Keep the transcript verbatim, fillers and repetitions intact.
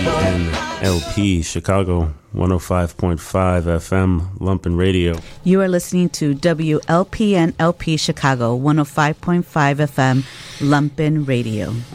N L P, Chicago, one oh five point five F M, Lumpen Radio. You are listening to W L P N L P Chicago, one oh five point five F M, Lumpen Radio.